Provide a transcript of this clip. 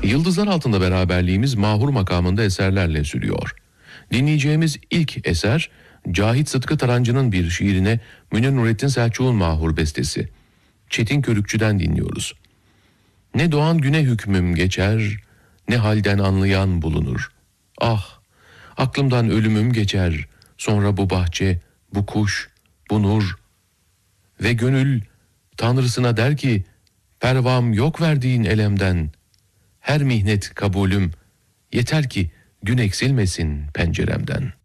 Yıldızlar altında beraberliğimiz mahur makamında eserlerle sürüyor. Dinleyeceğimiz ilk eser, Cahit Sıtkı Tarancı'nın bir şiirine Münir Nurettin Selçuk'un mahur bestesi. Çetin Körükçü'den dinliyoruz. Ne doğan güne hükmüm geçer, ne halden anlayan bulunur. Ah, aklımdan ölümüm geçer, sonra bu bahçe, bu kuş, bu nur. Ve gönül Tanrısına der ki, pervam yok verdiğin elemden. Her mihnet kabulüm, yeter ki gün eksilmesin penceremden.''